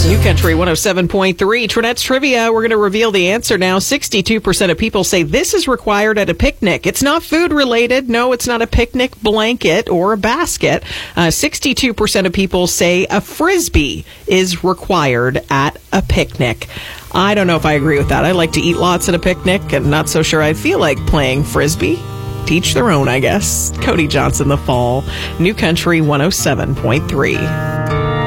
New Country 107.3, Trinette's Trivia. We're going to reveal the answer now. 62% of people say this is required at a picnic. It's not food related. No, it's not a picnic blanket or a basket. 62% of people say a Frisbee is required at a picnic. I don't know if I agree with that. I like to eat lots at a picnic and not so sure I feel like playing Frisbee. Teach their own, I guess. Cody Johnson, The Fall, New Country 107.3.